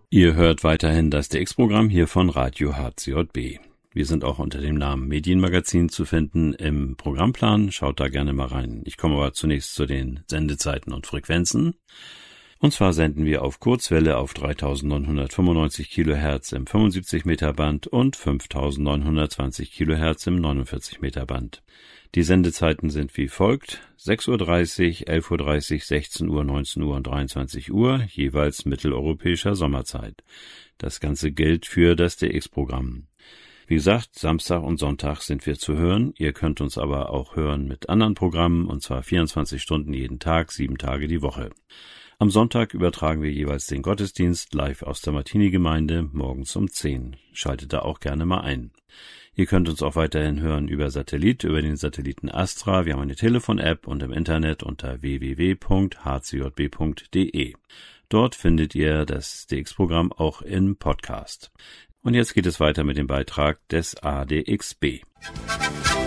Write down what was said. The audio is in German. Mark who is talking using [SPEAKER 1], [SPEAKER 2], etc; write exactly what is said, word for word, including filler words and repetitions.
[SPEAKER 1] Ihr hört weiterhin das D X-Programm hier von Radio H C J B. Wir sind auch unter dem Namen Medienmagazin zu finden im Programmplan. Schaut da gerne mal rein. Ich komme aber zunächst zu den Sendezeiten und Frequenzen. Und zwar senden wir auf Kurzwelle auf dreitausendneunhundertfünfundneunzig Kilohertz im fünfundsiebzig Meter Band und fünftausendneunhundertzwanzig Kilohertz im neunundvierzig Meter Band. Die Sendezeiten sind wie folgt: sechs Uhr dreißig, elf Uhr dreißig, sechzehn Uhr, neunzehn Uhr und dreiundzwanzig Uhr, jeweils mitteleuropäischer Sommerzeit. Das Ganze gilt für das D X-Programm. Wie gesagt, Samstag und Sonntag sind wir zu hören. Ihr könnt uns aber auch hören mit anderen Programmen, und zwar vierundzwanzig Stunden jeden Tag, sieben Tage die Woche. Am Sonntag übertragen wir jeweils den Gottesdienst live aus der Martini-Gemeinde morgens um zehn. Schaltet da auch gerne mal ein. Ihr könnt uns auch weiterhin hören über Satellit, über den Satelliten Astra. Wir haben eine Telefon-App und im Internet unter w w w punkt h c j b punkt d e. Dort findet ihr das D X-Programm auch im Podcast. Und jetzt geht es weiter mit dem Beitrag des A D X B.